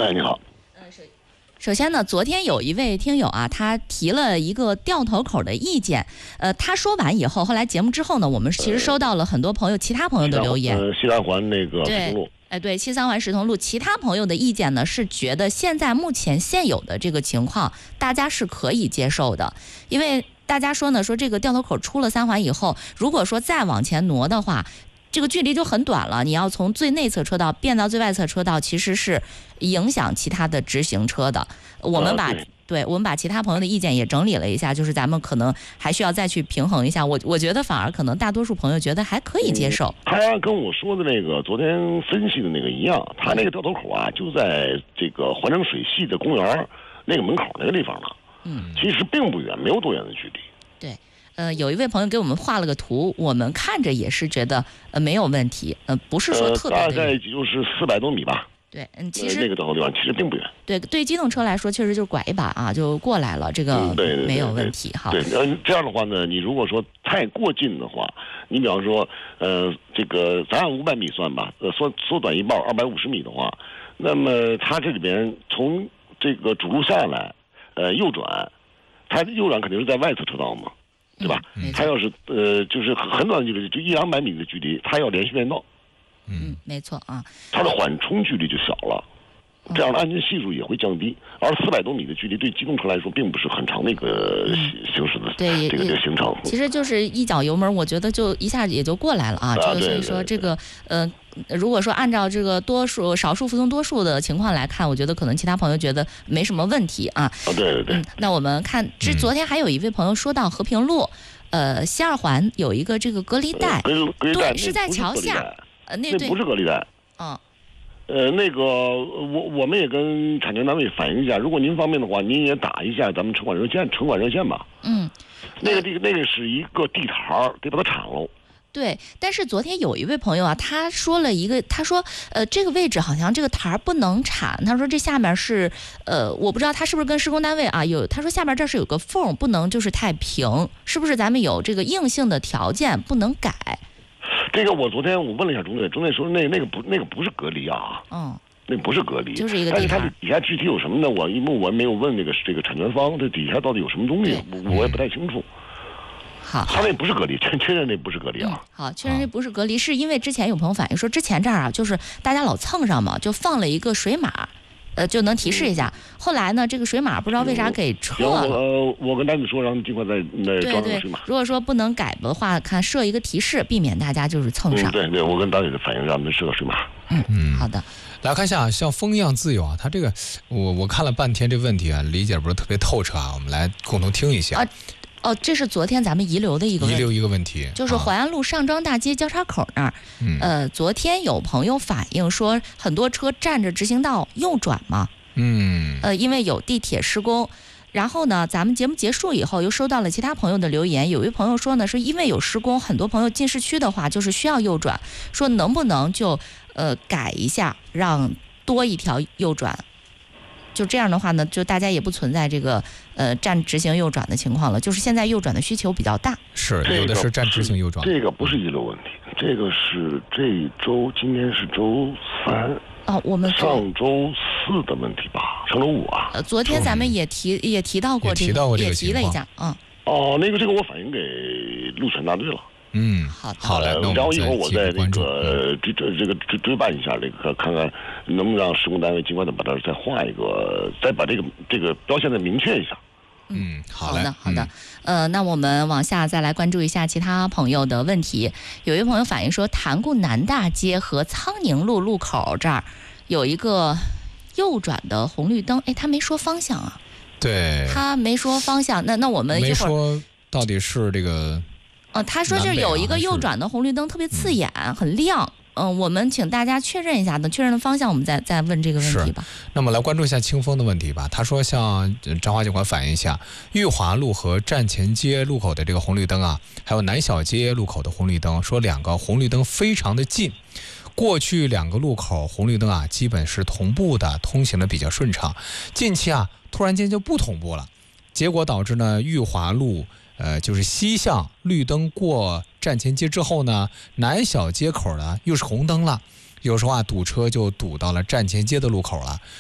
你好。 首先呢，昨天有一位听友啊，他提了一个掉头口的意见。他说完以后，后来节目之后呢，我们其实收到了很多朋友、其他朋友的留言。 西三环那个石通路。 对，西三环石通路，其他朋友的意见呢是觉得现在目前现有的这个情况，大家是可以接受的，因为大家说呢，说这个掉头口出了3环以后，如果说再往前挪的话，这个距离就很短了，你要从最内侧车道变到最外侧车道，其实是影响其他的直行车的。我们把其他朋友的意见也整理了一下，就是咱们可能还需要再去平衡一下。我觉得反而可能大多数朋友觉得还可以接受。 他跟我说的那个昨天分析的那个一样，他那个掉头口啊，就在这个环城水系的公园那个门口那个地方了。其实并不远，没有多远的距离。对。 有一位朋友给我们画了个图，我们看着也是觉得没有问题，不是说特别大概就是400多米吧。 对，其实那个掉头地方其实并不远。 对机动车来说，确实就是拐一把啊就过来了，这个没有问题哈。 对，这样的话呢，你如果说太过近的话，你比方说，这个咱按500米算吧，缩短一半250米的话，那么它这里边从这个主路下来，右转，它右转肯定是在外侧车道嘛。对吧？他要是就是很短的距离，就100-200米的距离，他要连续变道。 没错啊。 他的缓冲距离就小了，这样的安全系数也会降低。而400多米的距离对机动车来说，并不是很长的一个行驶的这个行程。 其实就是一脚油门，我觉得就一下也就过来了啊。这个所以说这个如果说按照这个少数服从多数的情况来看，我觉得可能其他朋友觉得没什么问题啊。 对。 那我们看，昨天还有一位朋友说到和平路，西2环有一个这个隔离带，对，是在桥下， 那不是隔离带。那个我们也跟产权单位反映一下，如果您方便的话，您也打一下咱们城管热线吧。那个是一个地台，得把它铲喽。 对，但是昨天有一位朋友啊，他说这个位置好像这个台不能铲，他说这下面是我不知道他是不是跟施工单位啊他说下面这是有个缝，不能就是太平，是不是咱们有这个硬性的条件不能改？ 这个昨天我问了一下中队说那个不是隔离啊。那不是隔离， 就是一个地台。但是它底下具体有什么呢？我没有问这个产权方，这底下到底有什么东西，我也不太清楚。 好， 他那不是隔离，确认那不是隔离啊。 好，确认这不是隔离，是因为之前有朋友反映说，之前这儿啊，就是大家老蹭上嘛，就放了一个水马，就能提示一下。后来呢，这个水马不知道为啥给撤了。 我跟单子说，让他们尽快再装上水马。 如果说不能改的话，看设一个提示，避免大家就是蹭上。 对，我跟单位反映，让他们设个水马。 好的。 来看一下，像风一样自由啊，他这个我看了半天这问题啊，理解不是特别透彻啊，我们来共同听一下。 这是昨天咱们遗留的一个问题， 就是淮安路上庄大街交叉口那儿。昨天有朋友反映说，很多车占着直行道右转嘛。因为有地铁施工。然后呢，咱们节目结束以后，又收到了其他朋友的留言。有一位朋友说呢，说因为有施工，很多朋友进市区的话就是需要右转，说能不能就改一下，让多一条右转。就这样的话呢，就大家也不存在这个占直行右转的情况了。就是现在右转的需求比较大， 是有的是占直行右转。 这个不是遗留问题，这个是今天是周3。 我们上周4的问题吧，上周5啊。 昨天咱们也提到过这个，也提了一下。 这个我反映给路权大队了。 好嘞。 然后一会儿我再追办一下这个，看看能不能让施工单位尽快的把它再画一个，再把这个标线再明确一下。 好的。 那我们往下再来关注一下其他朋友的问题。有一位朋友反映说，塘沽南大街和苍宁路路口这儿有一个右转的红绿灯，他没说方向啊。 对， 他没说方向。那我们一会儿没说到底是这个。 他说这有一个右转的红绿灯特别刺眼，很亮。我们请大家确认一下，等确认了方向，我们再问这个问题吧。 那么来关注一下清风的问题吧。他说，向张华警官反映一下，裕华路和站前街路口的这个红绿灯啊，还有南小街路口的红绿灯，说2个红绿灯非常的近。过去2个路口红绿灯啊，基本是同步的，通行的比较顺畅。近期啊，突然间就不同步了，结果导致呢，裕华路就是西向绿灯过站前街之后呢，南小街口呢又是红灯了，有时候啊堵车就堵到了站前街的路口了。